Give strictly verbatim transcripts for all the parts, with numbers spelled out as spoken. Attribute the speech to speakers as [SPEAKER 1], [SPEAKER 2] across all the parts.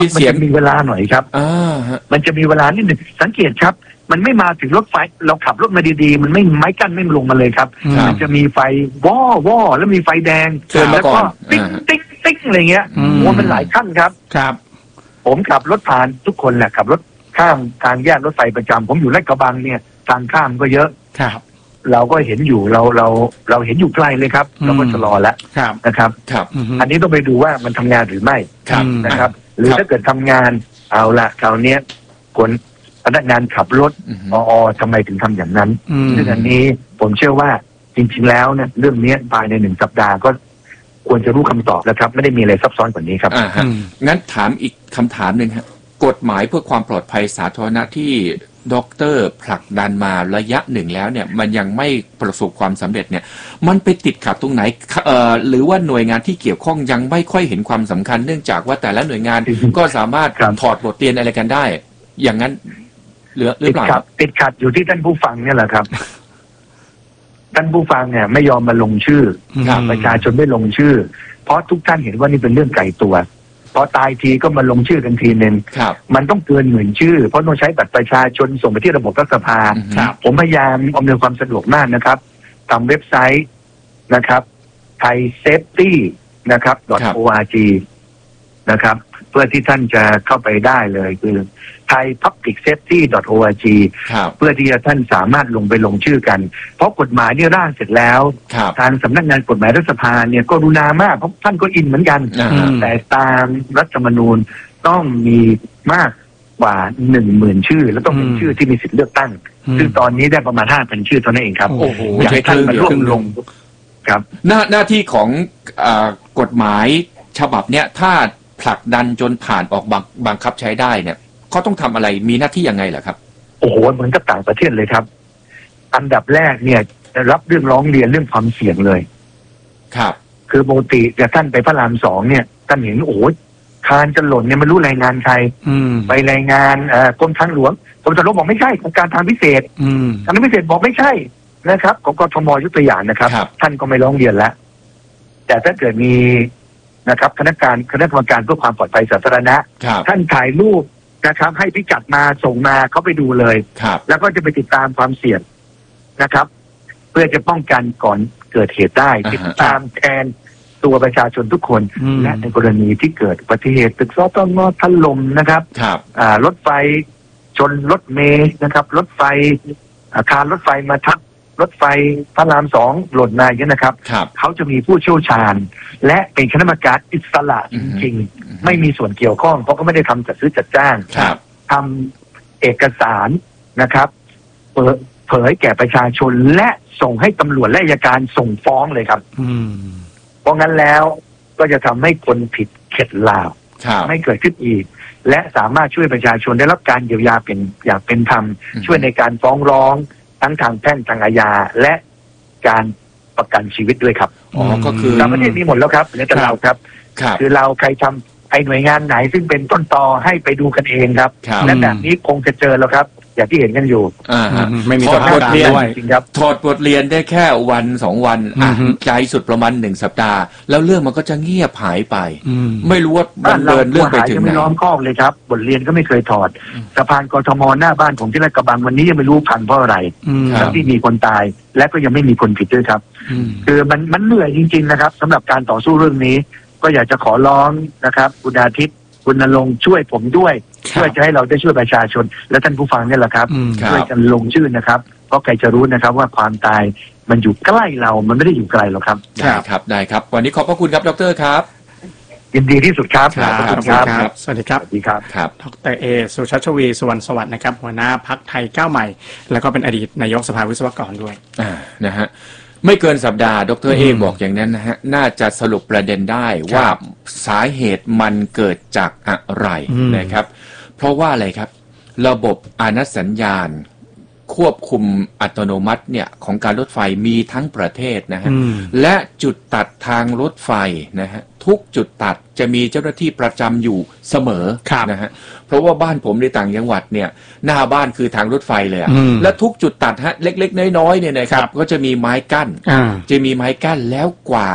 [SPEAKER 1] มันจะมีเวลาหน่อยครับมันจะมีเวลานิดหนึ่งสังเกตครับมันไม่มาถึงรถไฟเราขับรถมาดีๆมันไม่ไม้กั้นไม่ลงมาเลยครับมันจะมีไฟว่อว่อแล้วมีไฟแดงแล้วก็ติ๊งติ๊งติ๊งอะไรเงี้ยโอ้มันหลายขั้นครับ
[SPEAKER 2] ครับ
[SPEAKER 1] ผมขับรถผ่านทุกคนแหละขับรถข้ามทางแยกรถไฟประจำผมอยู่ลาดกระบังเนี่ยทางข้ามก็เยอะ
[SPEAKER 2] ครับ
[SPEAKER 1] เราก็เห็นอยู่เราเราเราเห็นอยู่ไกลเลยครับเราก็ชะลอแล้วนะครับ
[SPEAKER 2] ครับ
[SPEAKER 1] อันนี้ต้องไปดูว่ามันทำงานหรือไม่นะครับหรือถ้าเกิดทำงานเอาละคราวนี้คนพนักงานขับรถออทำไมถึงทำอย่างนั้นซึ่งอันนี้ผมเชื่อว่าจริงๆแล้วเนี่ยเรื่องนี้ภายในหนึ่งสัปดาห์ก็ควรจะรู้คำตอบแล้วครับไม่ได้มีอะไรซับซ้อนกว่านี้ครับ
[SPEAKER 3] อ่าฮะงั้นถามอีกคำถามหนึ่งครับกฎหมายเพื่อความปลอดภัยสาธารณะที่ด็อกเตอร์ผลักดันมาระยะหนึ่งแล้วเนี่ยมันยังไม่ประสบความสำเร็จเนี่ยมันไปติดขัดตรงไหนเอ่อหรือว่าหน่วยงานที่เกี่ยวข้องยังไม่ค่อยเห็นความสำคัญเนื่องจากว่าแต่ละหน่วยงานก็สามารถถอดบทเรียนอะไรกันได้อย่างนั้นหรือหรือเปล่า
[SPEAKER 1] ติดขัดอยู่ที่ท่านผู้ฟังเนี่ยแหละครับท่านผู้ฟังเนี่ยไม่ยอมมาลงชื่อประชาชนไม่ลงชื่อเพราะทุกท่านเห็นว่านี่เป็นเรื่องไกลตัวพอตายทีก็มาลงชื่อกันทีนึงมันต้องเกินหมื่นชื่อเพราะต้องใช้บัตรประชาชนส่งไปที่ระบบรัฐสภาผมพยายามอำนวยความสะดวกมากนะครับทำเว็บไซต์นะครับไทยเซฟตี้นะครับ .org นะครับเพื่อที่ท่านจะเข้าไปได้เลยคือ ไทย พับลิก เซฟตี้ ดอท โอ อาร์ จี เพื่อที่จะท่านสามารถลงไปลงชื่อกันเพราะกฎหมายเนี่ยร่างเสร็จแล้วทางสำนักงานกฎหมายรัฐสภาเนี่ยก็รุณามากเพราะท่านก็อินเหมือนกันแต่ตามรัฐธรรมนูญต้องมีมากกว่าหนึ่งหมื่นชื่อแล้วต้องเป็นชื่อที่มีสิทธิ์เลือกตั้งซึ่งตอนนี้ได้ประมาณห้าพันชื่อเท่านั้นเองครับโอ้โหอยากให้ท่านมาร่วมลงครับ
[SPEAKER 3] หน้าหน้าที่ของกฎหมายฉบับเนี้ยถ้าผลักดันจนผ่านออกบังบังคับใช้ได้เนี่ยเขาต้องทำอะไรมีหน้าที่ยังไงเหรอครับ
[SPEAKER 1] โอ้โหเหมือนกับต่างประเทศเลยครับอันดับแรกเนี่ยจะรับเรื่องร้องเรียนเรื่องความเสี่ยงเลย
[SPEAKER 3] ครับ
[SPEAKER 1] คือปกติจะท่านไปพระรามสองเนี่ยท่านเห็นโอ้โหคานจะหล่นเนี่ยไม่รู้รายงานใครไปรายงานกรมทางหลวงกรมทางหลวงบอกไม่ใช่โครงการทางพิเศษทางพิเศษบอกไม่ใช่นะครับของกทมยกตัวอย่างนะครับท่านก็ไม่ร้องเรียนแล้วแต่ถ้าเกิดมีนะครับคณะการคณะกรรมการเพื่อความปลอดภัยสาธารณะท่านถ่ายรูปนะครับให้พิกัดมาส่งมาเขาไปดูเลยแล้วก็จะไปติดตามความเสี่ยงนะครับเพื่อจะป้องกันก่อนเกิดเหตุได้ติดตามแทนตัวประชาชนทุกคนและในกรณีที่เกิดอุบัติเหตุตึกสตงถล่มนะครับรถไฟชนรถเมล์นะครับรถไฟอาคารรถไฟมาทับรถไฟพระรามสองหล่นมาอย่างนี้นะครับเขาจะมีผู้เชี่ยวชาญและเป็นคณะกรรมการอิสระจริงๆไม่มีส่วนเกี่ยวข้องเพราะก็ไม่ได้ทำจัดซื้อจัดจ้างทำเอกสารนะครับเปิดเผยแก่ประชาชนและส่งให้ตำรวจและอัยการส่งฟ้องเลยครับเพราะงั้นแล้วก็จะทำให้คนผิดเข็ดหลาบไม่เกิดขึ้นอีกและสามารถช่วยประชาชนได้รับการเยียวยาเป็นอย่างเป็นธรรมช่วยในการฟ้องร้องทั้งทางแพ่งทางอาญาและการประกันชีวิตด้วยครับ
[SPEAKER 3] อ๋อก็คือ
[SPEAKER 1] ต่างประเทศมีหมดแล้วครับในแต่เราครับคือเราใครทำไอ้หน่วยงานไหนซึ่งเป็นต้นตอให้ไปดูกันเองครับและแบบนี้คงจะเจอแล้วครับอย่างที่เห็นกันอยู่
[SPEAKER 3] อ่า
[SPEAKER 2] ไม่มี
[SPEAKER 3] ถอดบทเรียน
[SPEAKER 1] จริงครับ
[SPEAKER 3] ถอดบทเรียนได้แค่วันสองวันอ่ะใจสุดประมาณหนึ่งสัปดาห์แล้วเรื่องมันก็จะเงียบหายไปไม่รู้ว่ามันเดินเรื่องไปถึงไหน
[SPEAKER 1] ไม่ล้อมคอกเลยครับบทเรียนก็ไม่เคยถอดสะพานกทมหน้าบ้านผมที่ลาดกระบังวันนี้ยังไม่รู้พังเพราะอะไรทั้งที่มีคนตายและก็ยังไม่มีคนผิดด้วยครับคือมันมันเหนื่อยจริงๆนะครับสำหรับการต่อสู้เรื่องนี้ก็อยากจะขอร้องนะครับคุณอาทิตย์คุณณรงค์ช่วยผมด้วยช่วยจะให้เราได้ช่วยประชาชนและท่านผู้ฟังนี่แหละครับช่วยกันลงชื่อนะครับเพราะใครจะรู้นะครับว่าความตายมันอยู่ใกล้เรามันไม่ได้อยู่ไกลหรอกครับ
[SPEAKER 3] ได้ครับได้ครับวันนี้ขอบพระคุณครับดร.ครับ
[SPEAKER 1] ยินดีที่สุดครับ
[SPEAKER 2] ขอบคุณครับสวัสดีครับ
[SPEAKER 1] สวัสดีครับ
[SPEAKER 3] ครับ
[SPEAKER 2] ดร.เอสุชัชวีสุวรรณสวัสดิ์นะครับหัวหน้าพรรคไทยก้าวใหม่แล้วก็เป็นอดีตนายกสภาวิศวกรด้วย
[SPEAKER 3] อ่านะฮะไม่เกินสัปดาห์ดร.เอบอกอย่างนั้นนะฮะน่าจะสรุปประเด็นได้ว่าสาเหตุมันเกิดจากอะไรนะครับเพราะว่าอะไรครับระบบอานัตสัญญาณควบคุมอัตโนมัติเนี่ยของการรถไฟมีทั้งประเทศนะฮะและจุดตัดทางรถไฟนะฮะทุกจุดตัดจะมีเจ้าหน้าที่ประจำอยู่เสมอนะฮะเพราะว่าบ้านผมในต่างจังหวัดเนี่ยหน้าบ้านคือทางรถไฟเลยอะและทุกจุดตัดฮะเล็กๆน้อยๆเนี่ยนะครับก็จะมีไม้กั้นจะมีไม้กั้นแล้วกว่า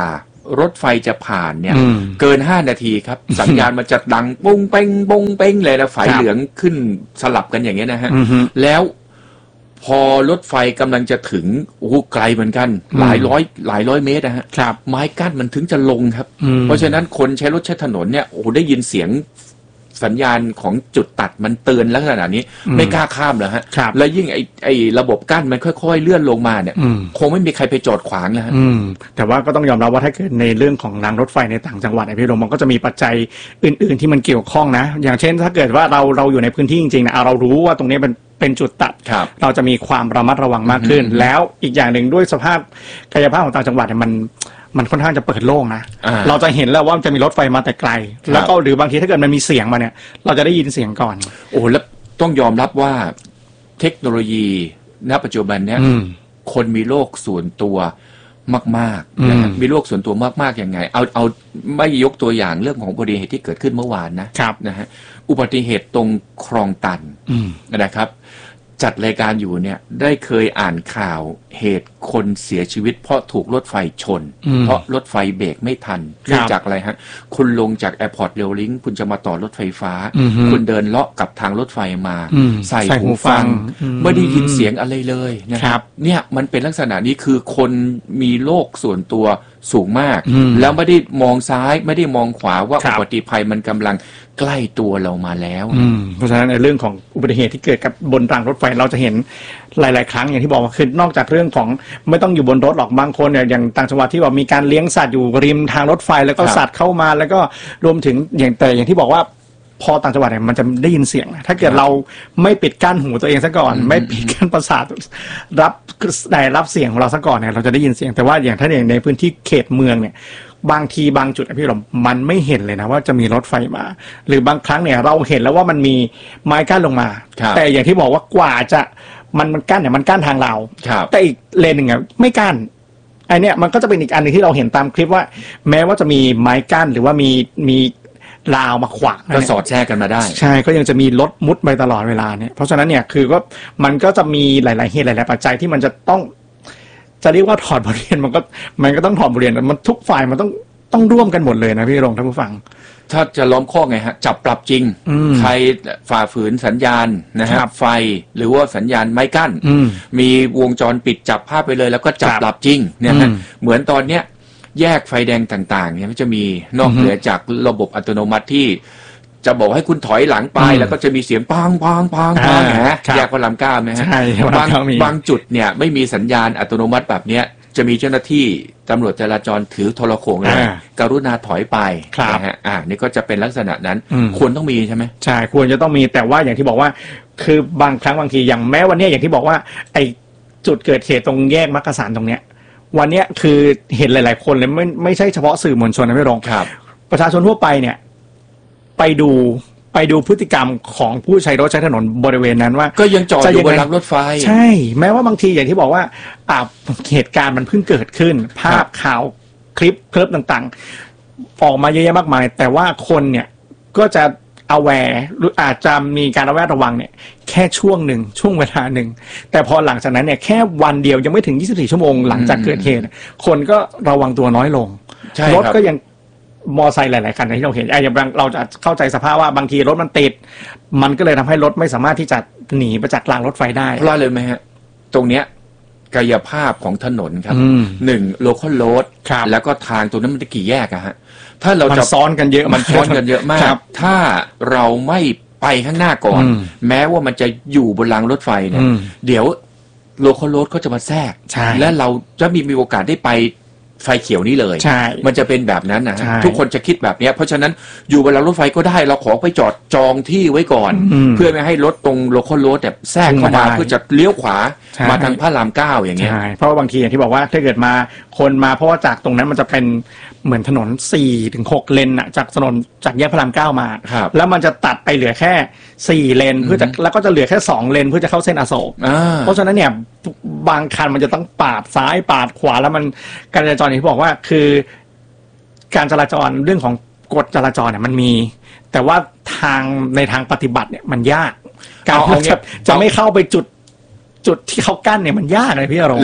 [SPEAKER 3] รถไฟจะผ่านเนี่ยเกินห้านาทีครับ สัญญาณมันจะดังปุ้งเป้งปุ้งเป้งเลยนะไฟเหลืองขึ้นสลับกันอย่างเงี้ยนะฮะแล้วพอรถไฟกำลังจะถึงโอ้ไกลเหมือนกันหลายร้อยหลายร้อยเมตรนะฮะไม้กั้นมันถึงจะลงครับเพราะฉะนั้นคนใช้รถใช้ถนนเนี่ยโอ้ได้ยินเสียงสัญญาณของจุดตัดมันเตือนลักษณะนี้ไม่กล้าข้ามเลยฮะแล้วยิ่งไอ้ไอ้ระบบกั้นมันค่อยๆเลื่อนลงมาเนี่ยคงไม่มีใครไปจอดขวางนะฮะ
[SPEAKER 2] แต่ว่าก็ต้องยอมรับว่าถ้าเกิดในเรื่องของรางรถไฟในต่างจังหวัดไอ้พี่ลงมันก็จะมีปัจจัยอื่นๆที่มันเกี่ยวข้องนะอย่างเช่นถ้าเกิดว่าเราเราอยู่ในพื้นที่จริงๆนะเรารู้ว่าตรงนี้เป็นเป็นจุดตัดเราจะมีความระมัดระวังมากขึ้นแล้วอีกอย่างหนึ่งด้วยสภาพกายภาพของต่างจังหวัดเนี่ยมันมันค่อนข้างจะเปิดโล่งนะเราจะเห็นแล้วว่าจะมีรถไฟมาแต่ไกลแล้วก็หรือบางทีถ้าเกิดมันมีเสียงมาเนี่ยเราจะได้ยินเสียงก่อน
[SPEAKER 3] โอ้แล้วต้องยอมรับว่าเทคโนโลยีณปัจจุบันเนี่ยคนมีโลกส่วนตัวมากๆนะมีโลกส่วนตัวมากๆยังไงเอาเอาไม่ยกตัวอย่างเรื่องของอุบัติเหตุที่เกิดขึ้นเมื่อวานนะนะฮะอุบัติเหตุตรงคลองตันนะครับจัดรายการอยู่เนี่ยได้เคยอ่านข่าวเหตุคนเสียชีวิตเพราะถูกรถไฟชนเพราะรถไฟเบรกไม่ทันเนื่องจากอะไรฮะคุณลงจากแอร์พอร์ตเรลลิงคุณจะมาต่อรถไฟฟ้าคุณเดินเลาะกับทางรถไฟมาใส่หูฟังไม่ได้ยินเสียงอะไรเลยนะครับเนี่ยมันเป็นลักษณะนี้คือคนมีโลกส่วนตัวสูงมากแล้วไม่ได้มองซ้ายไม่ได้มองขวาว่าอุบัติภัยมันกำลังใกล้ตัวเรามาแล้ว
[SPEAKER 2] เพราะฉะนั้นในเรื่องของอุบัติเหตุที่เกิดกับบนรางรถไฟเราจะเห็นหลายๆครั้งอย่างที่บอกว่าคือนอกจากเรื่องของไม่ต้องอยู่บนรถหรอกบางคนเนี่ยอย่างต่างจังหวัดที่บอกมีการเลี้ยงสัตว์อยู่ริมทางรถไฟแล้วก็สัตว์เข้ามาแล้วก็รวมถึงอย่างแต่อย่างที่บอกว่าพอต่างจังหวัดเนี่ยมันจะได้ยินเสียงถ้าเกิดเราไม่ปิดกั้นหูตัวเองซะก่อนไม่ปิดกั้นประสาทรับได้รับเสียงของเราซะก่อนเนี่ยเราจะได้ยินเสียงแต่ว่าอย่างถ้าอย่างในพื้นที่เขตเมืองเนี่ยบางทีบางจุดพี่ลมมันไม่เห็นเลยนะว่าจะมีรถไฟมาหรือบางครั้งเนี่ยเราเห็นแล้วว่ามันมีไม้กั้นลงมาแต่อย่างที่บอกว่ากว่าจะมันมันกั้นเนี่ยมันกั้นทางเราแต่อีกเลนหนึ่งอ่ะไม่กั้นไอเนี้ยมันก็จะเป็นอีกอันนึงที่เราเห็นตามคลิปว่าแม้ว่าจะมีไม้กั้นหรือว่ามีมีราวมาขวาง
[SPEAKER 3] ก็สอดแทรกกันมาได้
[SPEAKER 2] ใช่ก็ยังจะมีรถมุดไปตลอดเวลาเนี่ยเพราะฉะนั้นเนี่ยคือก็มันก็จะมีหลายๆเหตุหลายๆปัจจัยที่มันจะต้องจะเรียกว่าถอดบทเรียนมันก็มันก็ต้องถอดบทเรียนมันทุกฝ่ายมันต้องต้องร่วมกันหมดเลยนะพี่รงท่านผู้ฟัง
[SPEAKER 3] ถ้าจะล้อมข้อไงฮะจับปรับจริงใครฝ่าฝืนสัญญาณนะฮะไฟหรือว่าสัญญาณไม้กั้นมีวงจรปิดจับภาพไปเลยแล้วก็จับปรับจริงเนี่ยฮะเหมือนตอนเนี้ยแยกไฟแดงต่างๆเนี่ยมันจะมีนอกเหนือจากระบบอัตโนมัติที่จะบอกให้คุณถอยหลังไปแล้วก็จะมีเสียงปังปังปังปังนะแยกพระรามเก้านะฮะบางบางจุดเนี่ยไม่มีสัญญาณอัตโนมัติแบบเนี้ยจะมีเจ้าหน้าที่ตำรวจจราจรถือโทรโข่งเลยกรุณาถอยไปนะฮะอ่านี่ก็จะเป็นลักษณะนั้นควรต้องมีใช่ไหม
[SPEAKER 2] ใช่ควรจะต้องมีแต่ว่าอย่างที่บอกว่าคือบางครั้งบางทีอย่างแม้วันนี้อย่างที่บอกว่าไอ้จุดเกิดเหตุตรงแยกมักกะสันตรงเนี้ยวันนี้คือเห็นหลายๆคนเลยไม่ไม่ใช่เฉพาะสื่อมวลชนนะพี่รงประชาชนทั่วไปเนี่ยไปดูไปดูพฤติกรรมของผู้ใช้รถใช้ถนนบริเวณนั้นว่า
[SPEAKER 3] ก็ยังจอดอยู่บนรางรถไฟ
[SPEAKER 2] ใช่แม้ว่าบางทีอย่างที่บอกว่าอ่าเหตุการณ์มันเพิ่งเกิดขึ้นภาพข่าวคลิปคลิปต่างๆออกมาเยอะแยะมากมายแต่ว่าคนเนี่ยก็จะaware หรืออาจจะมีการระแวดระวังเนี่ยแค่ช่วงหนึ่งช่วงเวลาหนึ่งแต่พอหลังจากนั้นเนี่ยแค่วันเดียวยังไม่ถึงยี่สิบสี่ชั่วโมงหลังจากเกิดเหตุคนก็ระวังตัวน้อยลงรถก็ยังมอไซค์หลายๆคันที่เราเห็นไอ้อย่างเราจะเข้าใจสภาพว่าบางทีรถมันติดมันก็เลยทำให้รถไม่สามารถที่จะหนีไปจากรางรถไฟได้
[SPEAKER 3] เพราะเลยไหมฮะตรงเนี้ยกายภาพของถนนครับหนึ่งโลคอลโรดแล้วก็ทางตรงนั้นมันจะกี่แยกอะฮะถ้าเราจะ
[SPEAKER 2] ซ้อนกันเยอะ
[SPEAKER 3] มันซ้อนกันเยอะมากถ้าเราไม่ไปข้างหน้าก่อนแม้ว่ามันจะอยู่บนรางรถไฟเนี่ยเดี๋ยวโลคอลโรดก็จะมาแทรกและเราจะมีมีโอกาสได้ไปไฟเขียวนี้เลยมันจะเป็นแบบนั้นนะทุกคนจะคิดแบบนี้เพราะฉะนั้นอยู่บนรางรถไฟก็ได้เราขอไปจอดจองที่ไว้ก่อนเพื่อไม่ให้รถตรงโลคอลโรดแบบแทรกเข้ามาเพื่อจะเลี้ยวขวามาทางพระรามเก้าอย่างเงี้ย
[SPEAKER 2] เพราะว่าบางทีอย่างที่บอกว่าถ้าเกิดมาคนมาเพราะว่าจากตรงนั้นมันจะเป็นเหมือนถนน สี่ถึงหก เลนอะจากถนนจากแยกพระรามเก้ามาแล้วมันจะตัดไปเหลือแค่สี่เลนเพื่อจะแล้วก็จะเหลือแค่สองเลนเพื่อจะเข้าเส้นอโศกเพราะฉะนั้นเนี่ยบางคันมันจะต้องปาดซ้ายปาดขวาแล้วมันการจราจรอย่างที่บอกว่าคือการจราจรเรื่องของกฎจราจรเนี่ยมันมีแต่ว่าทางในทางปฏิบัติเนี่ยมันยากการจะจะไม่เข้าไปจุดจุดที่เขากั้นเนี่ยมันยากเลยพี่อารมณ์
[SPEAKER 3] แล้ว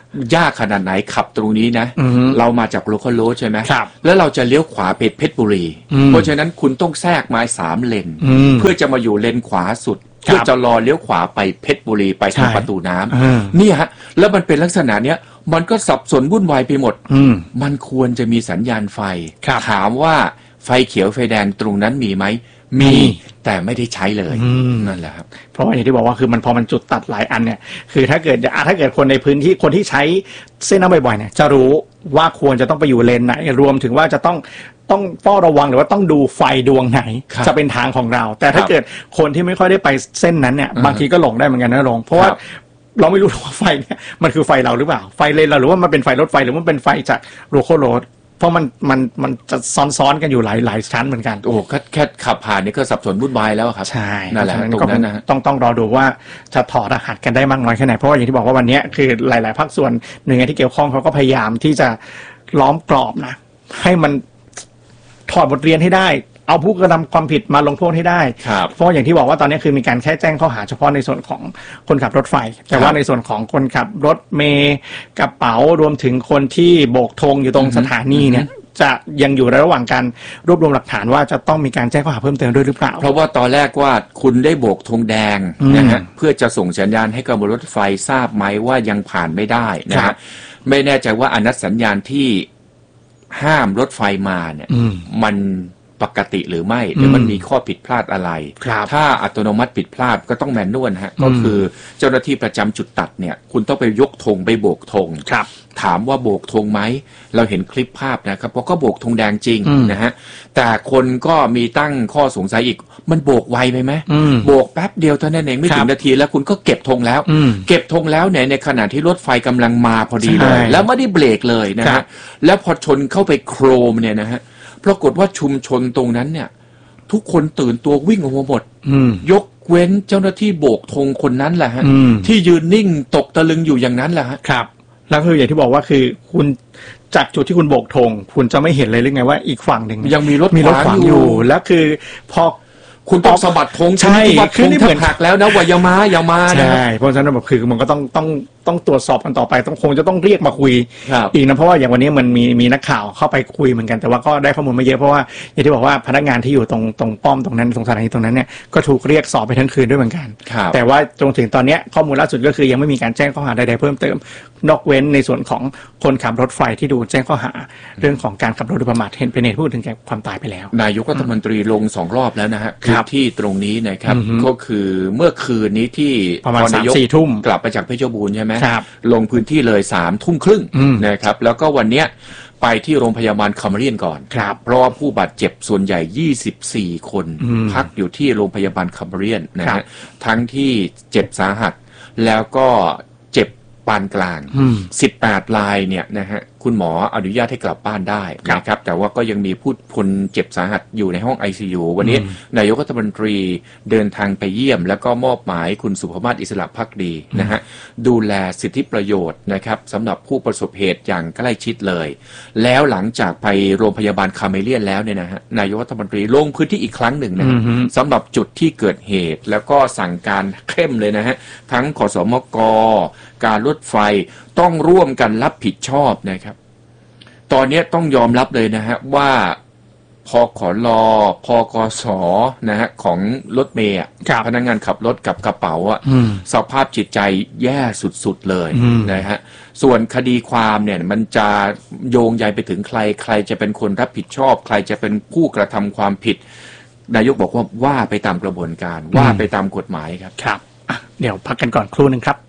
[SPEAKER 3] ยากขนาดไหนขับตรงนี้นะเรามาจากโลคอลโรดใช่ไหมแล้วเราจะเลี้ยวขวาไปเพชรบุรีเพราะฉะนั้นคุณต้องแทรกมาสามเลนเพื่อจะมาอยู่เลนขวาสุดเพื่อจะรอเลี้ยวขวาไปเพชรบุรีไปทางประตูน้ำนี่ฮะแล้วมันเป็นลักษณะเนี้ยมันก็สับสนวุ่นวายไปหมดมันควรจะมีสัญญาณไฟถามว่าไฟเขียวไฟแดงตรงนั้นมีไหมมีแต่ไม่ได้ใช้เลยนั่นแหละครับ
[SPEAKER 2] เพราะว่าอย่างที่บอกว่าคือมันพอมันจุดตัดหลายอันเนี่ยคือถ้าเกิดถ้าเกิดคนในพื้นที่คนที่ใช้เส้นนั้นบ่อยๆเนี่ยจะรู้ว่าควรจะต้องไปอยู่เลนไหนรวมถึงว่าจะต้องต้องเฝ้าระวังหรือว่าต้องดูไฟดวงไหนจะเป็นทางของเราแต่ถ้าเกิดคนที่ไม่ค่อยได้ไปเส้นนั้นเนี่ยบางทีก็หลงได้เหมือนกันนะหลงเพราะว่าเราไม่รู้ว่าไฟเนี่ยมันคือไฟเราหรือเปล่าไฟเลนเราหรือว่ามันเป็นไฟรถไฟหรือว่ามันเป็นไฟจากโลคอลโรดเพราะมันมันมันจะซ้อนๆกันอยู่หลายหลายชั้นเหมือนกัน
[SPEAKER 3] โอ้แค่แค่ขับผ่านนี่ก็สับสนวุ่นวายแล้วครับ
[SPEAKER 2] ใช่
[SPEAKER 3] นั่นแหละตรงนั้นนะ
[SPEAKER 2] ต้องต้องรอดูว่าจะถอดรหัสกันได้มากน้อยแค่ไหนเพราะว่าอย่างที่บอกว่าวันนี้คือหลายๆภาคส่วนหน่วยงานที่เกี่ยวข้องเขาก็พยายามที่จะล้อมกรอบนะให้มันถอดบทเรียนให้ได้เอาผู้กระทำความผิดมาลงโทษให้ได้เพราะอย่างที่บอกว่าตอนนี้คือมีการแค่แจ้งข้อหาเฉพาะในส่วนของคนขับรถไฟแต่ว่าในส่วนของคนขับรถเมล์กระเป๋ารวมถึงคนที่โบกธงอยู่ตรงสถานีเนี่ยจะยังอยู่ในระหว่างการรวบรวมหลักฐานว่าจะต้องมีการแจ้งข้อหาเพิ่มเติมด้วยหรือเปล่า
[SPEAKER 3] เพราะว่าตอนแรกว่าคุณได้โบกธงแดงนะฮะเพื่อจะส่งสัญญาณให้กับรถไฟทราบไหมว่ายังผ่านไม่ได้นะฮะไม่แน่ใจว่าอนัตสัญญาณที่ห้ามรถไฟมาเนี่ยมันปกติหรือไม่หรือมันมีข้อผิดพลาดอะไรถ้าอัตโนมัติผิดพลาดก็ต้องแมนนวลฮะก็คือเจ้าหน้าที่ประจำจุดตัดเนี่ยคุณต้องไปยกธงไปโบกธงถามว่าโบกธงไหมเราเห็นคลิปภาพนะครับเพราะก็โบกธงแดงจริงนะฮะแต่คนก็มีตั้งข้อสงสัยอีกมันโบกไวไปไหมโบกแป๊บเดียวเท่านั้นเองไม่ถึงนาทีแล้วคุณก็เก็บธงแล้วเก็บธงแล้วเนี่ยในขณะที่รถไฟกำลังมาพอดีเลยแล้วไม่ได้เบรกเลยนะฮะแล้วพอชนเข้าไปโครมเนี่ยนะฮะปรากฏว่าชุมชนตรงนั้นเนี่ยทุกคนตื่นตัววิ่งออกมาหมดยกเว้นเจ้าหน้าที่โบกธงคนนั้นแหละฮะที่ยืนนิ่งตกตะลึงอยู่อย่างนั้นแหละฮะ
[SPEAKER 2] ครับแล้วคืออย่างที่บอกว่าคือคุณจากจุดที่คุณโบกธงคุณจะไม่เห็นเลยหรือไงว่าอีกฝั่งหนึ่ง
[SPEAKER 3] ยังมีรถ
[SPEAKER 2] มีรถขวางอยู่แล้วคือพอ
[SPEAKER 3] คุณต้องสะบัดธง
[SPEAKER 2] ใช่
[SPEAKER 3] คือนี่เหมือนหักแล้วนะว่าอย่ามาอย่ามา
[SPEAKER 2] ใช่เพราะฉะนั้นแบบคือมันก็ต้องต้องต้องตรวจสอบกันต่อไปต้องคงจะต้องเรียกมาคุยอีกนะเพราะว่าอย่างวันนี้มันมีมีนักข่าวเข้าไปคุยเหมือนกันแต่ว่าก็ได้ข้อมูลมาเยอะเพราะว่าอย่างที่บอกว่าพนักงานที่อยู่ตรงตรงป้อมตรงนั้นตรงสถานีตรงนั้นเนี่ยก็ถูกเรียกสอบไปทั้งคืนด้วยเหมือนกันแต่ว่าจนถึงตอนนี้ข้อมูลล่าสุดก็คือยังไม่มีการแจ้งข้อหาใดๆเพิ่มเติมนอกเว้นในส่วนของคนขับรถไฟที่ดูแจ้งข้อหาเรื่องของการขับรถโดยประมาทเป็นเหตุผู้ถึงแก่ความตายไปแล้ว
[SPEAKER 3] นายกรัฐมนตรีลงสองรอบแล้วนะฮะพื้นที่ตรงนี้นะครับก็คือเมื่อคืนนี้ที่
[SPEAKER 2] ประมาณสามสี่ทุ่ม
[SPEAKER 3] กลับไปจากเพชรบูรณ์ใช่ไหมลงพื้นที่เลยสามทุ่มครึ่งนะครับแล้วก็วันเนี้ยไปที่โรงพยาบาลคามาเรียนก่อนเพราะว่าผู้บาดเจ็บส่วนใหญ่ยี่สิบสี่คนพักอยู่ที่โรงพยาบาลคามาเรียนนะฮะทั้งที่เจ็บสาหัสแล้วก็เจ็บปานกลางสิบแปดรายเนี่ยนะฮะคุณหมออนุญาตให้กลับบ้านได้นะครับแต่ว่าก็ยังมีผู้คนเจ็บสาหัสอยู่ในห้อง ไอ ซี ยู วันนี้นายกรัฐมนตรีเดินทางไปเยี่ยมแล้วก็มอบหมายคุณสุภมาศอิสระภักดีนะฮะดูแลสิทธิประโยชน์นะครับสำหรับผู้ประสบเหตุอย่างใกล้ชิดเลยแล้วหลังจากไปโรงพยาบาลคาเมเลียนแล้วเนี่ยนะฮะนายกรัฐมนตรีลงพื้นที่อีกครั้งหนึ่งนะสำหรับจุดที่เกิดเหตุแล้วก็สั่งการเข้มเลยนะฮะทั้งขสมกการรถไฟต้องร่วมกันรับผิดชอบนะครับตอนนี้ต้องยอมรับเลยนะฮะว่าพคลพกสนะฮะของรถเมย์พนักงานขับรถกับกระเป๋าอ่ะสภาพจิตใจแย่สุดๆเลยนะฮะส่วนคดีความเนี่ยมันจะโยงใยไปถึงใครใครจะเป็นคนรับผิดชอบใครจะเป็นผู้กระทำความผิดนายกบอกว่าว่าไปตามกระบวนการว่าไปตามกฎหมายครับ
[SPEAKER 2] ครับเดี๋ยวพักกันก่อนครู่นึงครับ